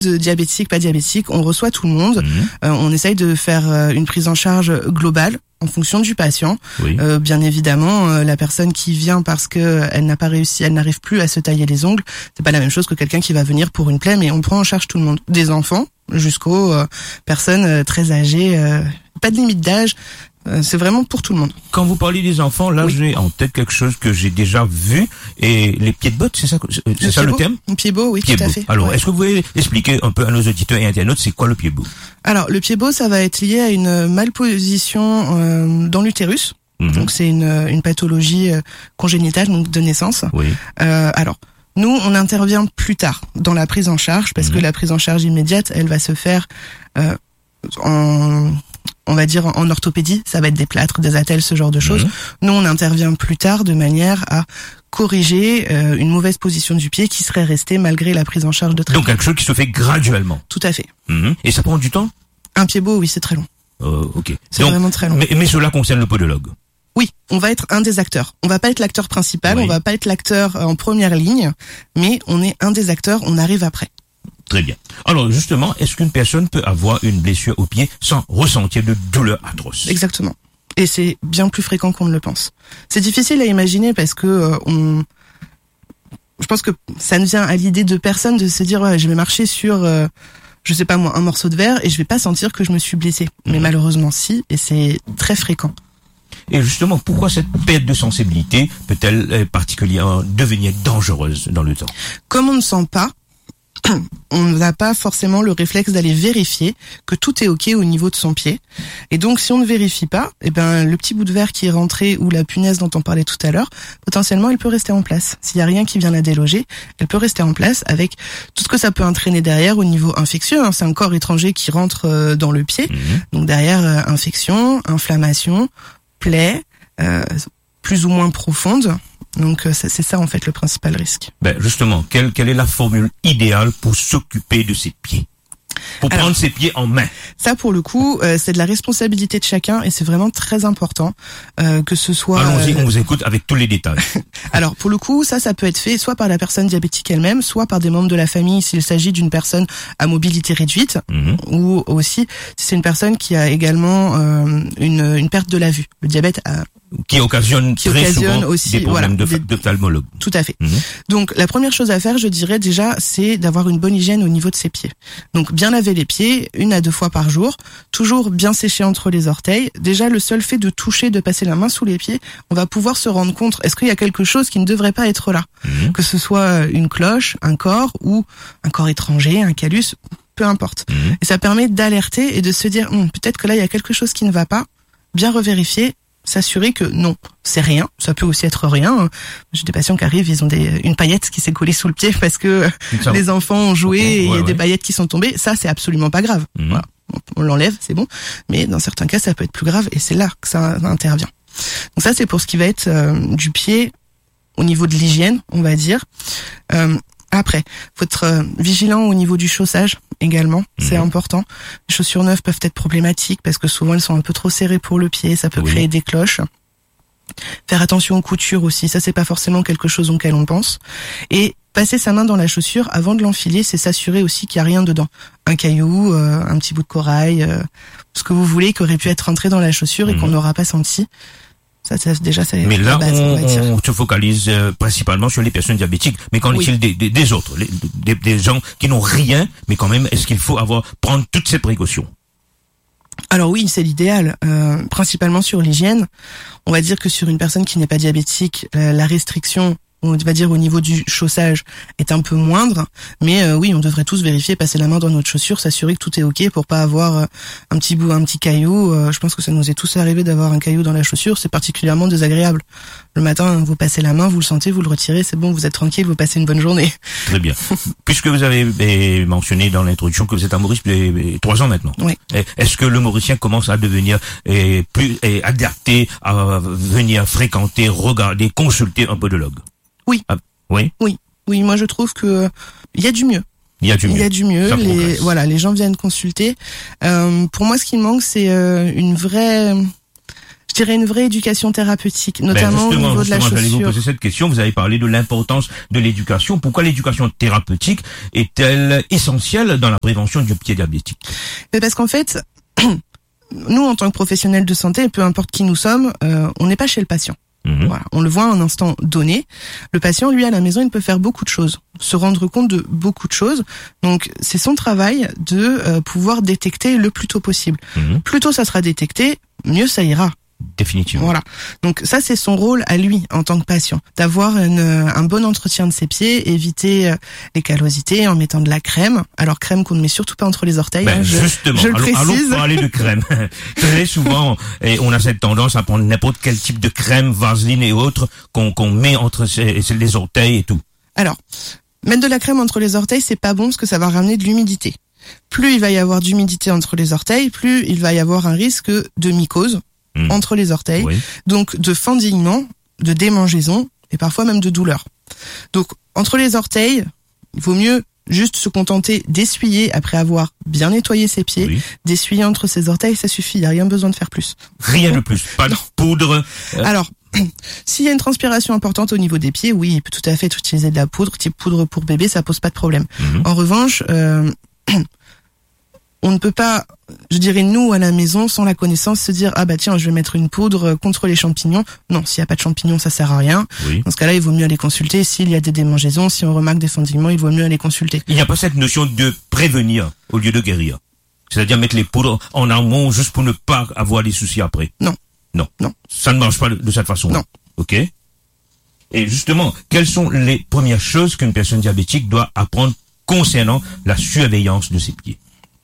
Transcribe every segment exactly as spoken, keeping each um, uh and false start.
de diabétique, pas diabétique, on reçoit tout le monde. Mmh. Euh, on essaye de faire euh, une prise en charge globale en fonction du patient. Oui. Euh, bien évidemment, euh, la personne qui vient parce que elle n'a pas réussi, elle n'arrive plus à se tailler les ongles, c'est pas la même chose que quelqu'un qui va venir pour une plaie, mais on prend en charge tout le monde, des enfants jusqu'aux euh, personnes euh, très âgées, euh, pas de limite d'âge. Euh, c'est vraiment pour tout le monde. Quand vous parlez des enfants, là, oui. j'ai en tête quelque chose que j'ai déjà vu, et les pieds de botte, c'est ça, c'est le ça le thème? Le pied-beau, oui, pied tout à fait. Alors, ouais. est-ce que vous pouvez expliquer un peu à nos auditeurs et internautes, c'est quoi le pied-beau? Alors, le pied-beau, ça va être lié à une malposition euh, dans l'utérus. Mm-hmm. Donc, c'est une, une pathologie euh, congénitale, donc de naissance. Oui. Euh, alors, nous, on intervient plus tard dans la prise en charge, parce mm-hmm. que la prise en charge immédiate, elle va se faire euh, en... on va dire en orthopédie, ça va être des plâtres, des attelles, ce genre de choses. Mmh. Nous, on intervient plus tard de manière à corriger euh, une mauvaise position du pied qui serait restée malgré la prise en charge de traitement. Donc quelque chose qui se fait graduellement. Tout à fait. Mmh. Et ça prend du temps? Un pied-beau, oui, c'est très long. Euh, ok. C'est Donc, vraiment très long. Mais, mais cela concerne le podologue. Oui, on va être un des acteurs. On va pas être l'acteur principal, oui. on va pas être l'acteur en première ligne, mais on est un des acteurs, on arrive après. Très bien. Alors justement, est-ce qu'une personne peut avoir une blessure au pied sans ressentir de douleur atroce? Exactement. Et c'est bien plus fréquent qu'on ne le pense. C'est difficile à imaginer parce que euh, on, je pense que ça ne vient à l'idée de personne de se dire ouais, je vais marcher sur, euh, je sais pas moi, un morceau de verre et je vais pas sentir que je me suis blessé. Mais mmh. malheureusement si, et c'est très fréquent. Et justement, pourquoi cette perte de sensibilité peut-elle particulièrement devenir dangereuse dans le temps? Comme on ne sent pas, on n'a pas forcément le réflexe d'aller vérifier que tout est ok au niveau de son pied. Et donc, si on ne vérifie pas, eh ben, le petit bout de verre qui est rentré ou la punaise dont on parlait tout à l'heure, potentiellement, elle peut rester en place. S'il y a rien qui vient la déloger, elle peut rester en place avec tout ce que ça peut entraîner derrière au niveau infectieux. Hein. C'est un corps étranger qui rentre euh, dans le pied. Mmh. Donc derrière, euh, infection, inflammation, plaie, euh, plus ou moins profonde. Donc c'est ça en fait le principal risque. Ben justement, quelle quelle est la formule idéale pour s'occuper de ses pieds, pour Alors, prendre ses pieds en main? Ça pour le coup, euh, c'est de la responsabilité de chacun et c'est vraiment très important euh, que ce soit. Allons-y, euh... on vous écoute avec tous les détails. Alors pour le coup, ça ça peut être fait soit par la personne diabétique elle-même, soit par des membres de la famille s'il s'agit d'une personne à mobilité réduite, mmh. ou aussi si c'est une personne qui a également euh, une une perte de la vue. Le diabète a qui occasionne qui très occasionne souvent aussi, des problèmes voilà, d'ophtalmologue. Tout à fait. Mmh. Donc la première chose à faire, je dirais déjà, c'est d'avoir une bonne hygiène au niveau de ses pieds. Donc bien laver les pieds une à deux fois par jour, toujours bien sécher entre les orteils. Déjà le seul fait de toucher, de passer la main sous les pieds, on va pouvoir se rendre compte, est-ce qu'il y a quelque chose qui ne devrait pas être là, mmh. que ce soit une cloche, un corps ou un corps étranger, un callus, peu importe. Mmh. Et ça permet d'alerter et de se dire hm, peut-être que là il y a quelque chose qui ne va pas, bien revérifier. S'assurer que non, c'est rien. Ça peut aussi être rien. J'ai des patients qui arrivent, ils ont des, une paillette qui s'est collée sous le pied parce que ça, les enfants ont joué okay, et il ouais, y a ouais. des paillettes qui sont tombées. Ça, c'est absolument pas grave. Mmh. Voilà. On l'enlève, c'est bon. Mais dans certains cas, ça peut être plus grave et c'est là que ça intervient. Donc ça, c'est pour ce qui va être euh, du pied au niveau de l'hygiène, on va dire. Euh, Après, faut être euh, vigilant au niveau du chaussage également, mmh. c'est important. Les chaussures neuves peuvent être problématiques parce que souvent elles sont un peu trop serrées pour le pied, ça peut oui. créer des cloches. Faire attention aux coutures aussi, ça c'est pas forcément quelque chose auquel on pense. Et passer sa main dans la chaussure avant de l'enfiler, c'est s'assurer aussi qu'il y a rien dedans. Un caillou, euh, un petit bout de corail, euh, ce que vous voulez qui aurait pu être rentré dans la chaussure et mmh. qu'on n'aura pas senti. Ça, ça, déjà, c'est mais là, base, on, on, on se focalise euh, principalement sur les personnes diabétiques. Mais qu'en oui. est-il des, des, des autres, les, des, des gens qui n'ont rien, mais quand même, est-ce qu'il faut avoir prendre toutes ces précautions? Alors oui, c'est l'idéal, euh, principalement sur l'hygiène. On va dire que sur une personne qui n'est pas diabétique, la, la restriction, on va dire au niveau du chaussage, est un peu moindre. Mais euh, oui, on devrait tous vérifier, passer la main dans notre chaussure, s'assurer que tout est ok pour pas avoir euh, un petit bout, un petit caillou. Euh, je pense que ça nous est tous arrivé d'avoir un caillou dans la chaussure. C'est particulièrement désagréable. Le matin, vous passez la main, vous le sentez, vous le retirez, c'est bon, vous êtes tranquille, vous passez une bonne journée. Très bien. Puisque vous avez eh, mentionné dans l'introduction que vous êtes à Maurice depuis trois ans maintenant. Oui. Est-ce que le Mauricien commence à devenir eh, plus eh, adapté à venir fréquenter, regarder, consulter un podologue? Oui. Ah, oui. Oui. Oui. Moi, je trouve que il y a du mieux. Il y a du mieux. Il y a du mieux. Les, voilà, les gens viennent consulter. Euh, pour moi, ce qui manque, c'est euh, une vraie, je dirais une vraie éducation thérapeutique, notamment ben au niveau de la chaussure. J'allais vous poser cette question. Vous avez parlé de l'importance de l'éducation. Pourquoi l'éducation thérapeutique est-elle essentielle dans la prévention du pied diabétique? Mais parce qu'en fait, nous, en tant que professionnels de santé, peu importe qui nous sommes, euh, on n'est pas chez le patient. Mmh. Voilà, on le voit à un instant donné. Le patient, lui, à la maison, il peut faire beaucoup de choses, se rendre compte de beaucoup de choses. Donc, c'est son travail de euh, pouvoir détecter le plus tôt possible. Mmh. Plus tôt ça sera détecté, mieux ça ira. Définitivement. Voilà. Donc ça, c'est son rôle à lui en tant que patient, d'avoir une, un bon entretien de ses pieds, éviter les callosités en mettant de la crème. Alors crème qu'on ne met surtout pas entre les orteils. Ben, hein, je, justement. je le allons, précise. allons parler de crème. Très souvent, et on a cette tendance à prendre n'importe quel type de crème, vaseline et autres qu'on qu'on met entre ses, les orteils et tout. Alors, mettre de la crème entre les orteils, c'est pas bon parce que ça va ramener de l'humidité. Plus il va y avoir d'humidité entre les orteils, plus il va y avoir un risque de mycose. Mmh. Entre les orteils, oui. Donc de fendillement, de démangeaison et parfois même de douleur. Donc entre les orteils, il vaut mieux juste se contenter d'essuyer après avoir bien nettoyé ses pieds, oui. D'essuyer entre ses orteils, ça suffit, il n'y a rien besoin de faire plus. Rien de plus, pas de poudre. Euh... Alors, s'il y a une transpiration importante au niveau des pieds, oui, il peut tout à fait utiliser de la poudre, type poudre pour bébé, ça pose pas de problème. Mmh. En revanche, euh, on ne peut pas, je dirais nous à la maison, sans la connaissance, se dire ah bah tiens je vais mettre une poudre contre les champignons. Non, s'il n'y a pas de champignons, ça sert à rien. Oui. Dans ce cas-là, il vaut mieux aller consulter. S'il y a des démangeaisons, si on remarque des fendillements, il vaut mieux aller consulter. Il n'y a pas cette notion de prévenir au lieu de guérir. C'est-à-dire mettre les poudres en amont juste pour ne pas avoir des soucis après. Non. Non. Non. Ça ne marche pas de cette façon. Non. Ok. Et justement, quelles sont les premières choses qu'une personne diabétique doit apprendre concernant la surveillance de ses pieds?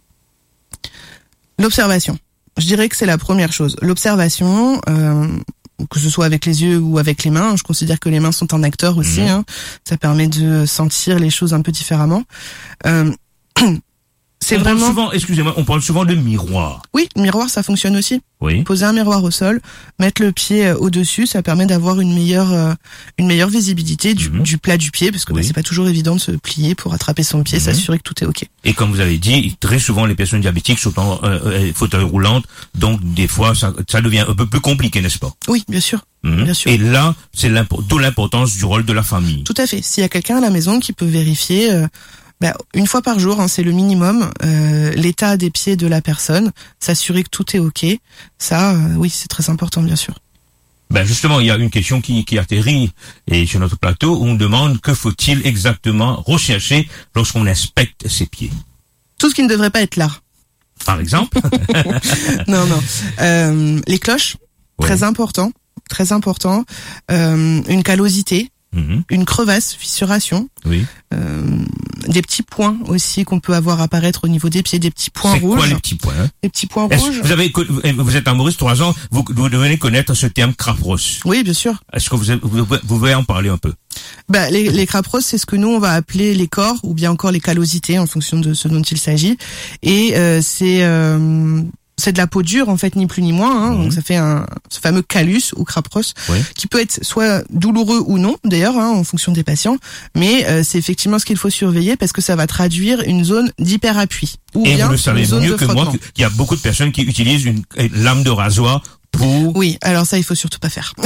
L'observation. Je dirais que c'est la première chose. L'observation, euh, que ce soit avec les yeux ou avec les mains. Je considère que les mains sont un acteur aussi. Mmh. Hein. Ça permet de sentir les choses un peu différemment. Euh, c'est on vraiment. Parle souvent, excusez-moi, on parle souvent de miroir. Oui, le miroir, ça fonctionne aussi. Oui. Poser un miroir au sol, mettre le pied au-dessus, ça permet d'avoir une meilleure, euh, une meilleilleure visibilité du, mmh. du plat du pied, parce que oui. bah, c'est pas toujours évident de se plier pour attraper son pied, mmh. s'assurer que tout est ok. Et comme vous avez dit, très souvent les personnes diabétiques sont en euh, fauteuil roulant, donc des fois ça, ça devient un peu plus compliqué, n'est-ce pas? Oui, bien sûr. Mmh. Bien sûr. Et là, c'est d'où l'importance du rôle de la famille. Tout à fait. S'il y a quelqu'un à la maison qui peut vérifier. Euh, Bah, une fois par jour, hein, c'est le minimum, euh, l'état des pieds de la personne, s'assurer que tout est ok. Ça, euh, oui, c'est très important, bien sûr. Ben justement, il y a une question qui, qui atterrit et sur notre plateau, où on demande que faut-il exactement rechercher lorsqu'on inspecte ses pieds. Tout ce qui ne devrait pas être là. Par exemple. Non, non. Euh, les cloches, ouais. Très important, très important. Euh, une callosité. Mmh. Une crevasse, fissuration, oui. euh, des petits points aussi qu'on peut avoir apparaître au niveau des pieds, des petits points C'est rouges. C'est quoi les petits points hein Les petits points Est-ce rouges. Vous avez, vous êtes amoureuse trois ans, vous, vous devez connaître ce terme crapros. Oui, bien sûr. Est-ce que vous, vous, vous pouvez en parler un peu? Bah, les, les crapros, c'est ce que nous on va appeler les corps ou bien encore les callosités en fonction de ce dont il s'agit. Et euh, c'est euh, c'est de la peau dure en fait, ni plus ni moins. Hein. Mmh. Donc ça fait un ce fameux callus ou crapros, oui. Qui peut être soit douloureux ou non d'ailleurs, hein, en fonction des patients. Mais euh, c'est effectivement ce qu'il faut surveiller parce que ça va traduire une zone d'hyperappui ou Et bien vous le savez une zone mieux de que frottement. moi qu'il y a beaucoup de personnes qui utilisent une lame de rasoir pour. Oui, alors ça il faut surtout pas faire.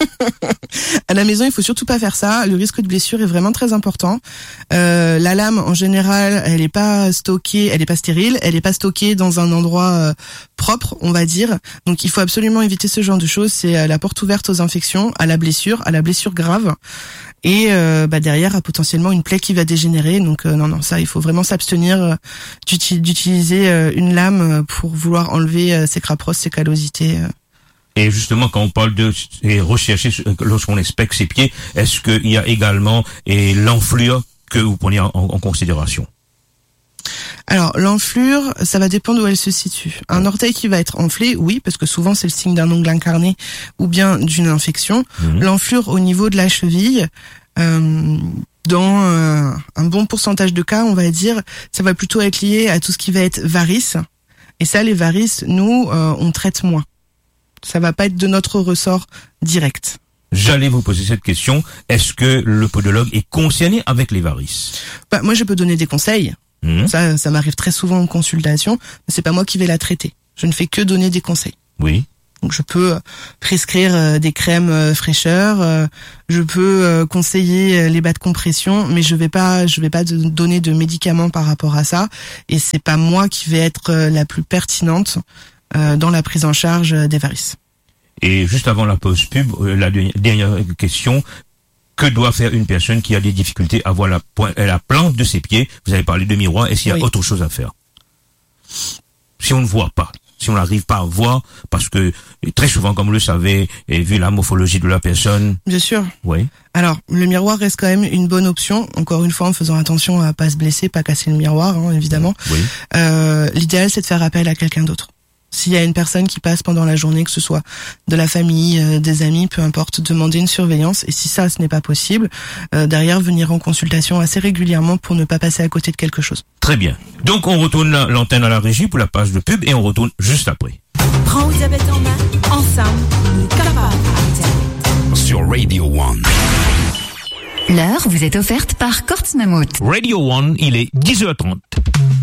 À la maison, il faut surtout pas faire ça. Le risque de blessure est vraiment très important. Euh, la lame, en général, elle est pas stockée, elle est pas stérile, elle est pas stockée dans un endroit euh, propre, on va dire. Donc, il faut absolument éviter ce genre de choses. C'est euh, la porte ouverte aux infections, à la blessure, à la blessure grave, et euh, bah, derrière, à potentiellement une plaie qui va dégénérer. Donc, euh, non, non, ça, il faut vraiment s'abstenir euh, d'utiliser euh, une lame pour vouloir enlever euh, ces crapros, ces callosités. Euh. Et justement, quand on parle de rechercher lorsqu'on inspecte ses pieds, est-ce qu'il y a également et l'enflure que vous prenez en, en considération? Alors, l'enflure, ça va dépendre où elle se situe. Un orteil qui va être enflé, oui, parce que souvent c'est le signe d'un ongle incarné ou bien d'une infection. Mmh. L'enflure au niveau de la cheville, euh, dans euh, un bon pourcentage de cas, on va dire, ça va plutôt être lié à tout ce qui va être varices. Et ça, les varices, nous, euh, on traite moins. Ça va pas être de notre ressort direct. J'allais vous poser cette question. Est-ce que le podologue est concerné avec les varices? Bah, moi, je peux donner des conseils. Mmh. Ça, ça m'arrive très souvent en consultation, mais c'est pas moi qui vais la traiter. Je ne fais que donner des conseils. Oui. Donc je peux prescrire des crèmes fraîcheur, je peux conseiller les bas de compression, mais je vais pas je vais pas donner de médicaments par rapport à ça, et c'est pas moi qui vais être la plus pertinente dans la prise en charge des varices. Et juste avant la pause pub, la dernière question: que doit faire une personne qui a des difficultés à voir la pointe, la plante de ses pieds? Vous avez parlé de miroir, est-ce qu'il y a oui. autre chose à faire? Si on ne voit pas, si on n'arrive pas à voir, parce que très souvent, comme vous le savez, et vu la morphologie de la personne... Bien sûr. Oui. Alors, le miroir reste quand même une bonne option, encore une fois en faisant attention à pas se blesser, pas casser le miroir, hein, évidemment. Oui. Euh, l'idéal, c'est de faire appel à quelqu'un d'autre. S'il y a une personne qui passe pendant la journée, que ce soit de la famille, euh, des amis, peu importe, demander une surveillance. Et si ça, ce n'est pas possible, euh, derrière, venir en consultation assez régulièrement pour ne pas passer à côté de quelque chose. Très bien. Donc, on retourne l'antenne à la régie pour la page de pub et on retourne juste après. Prends Elisabeth en main, ensemble, capable. Sur Radio One. L'heure vous est offerte par Kortz Mammut. Radio One, il est dix heures trente.